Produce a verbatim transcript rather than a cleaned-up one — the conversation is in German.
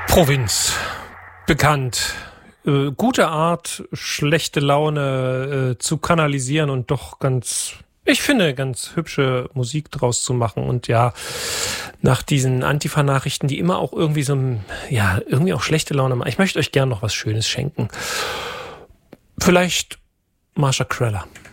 Provinz. Bekannt. Äh, gute Art, schlechte Laune äh, zu kanalisieren und doch ganz, ich finde, ganz hübsche Musik draus zu machen. Und ja, nach diesen Antifa-Nachrichten, die immer auch irgendwie so, ja, irgendwie auch schlechte Laune machen. Ich möchte euch gern noch was Schönes schenken. Vielleicht Marsha Creller.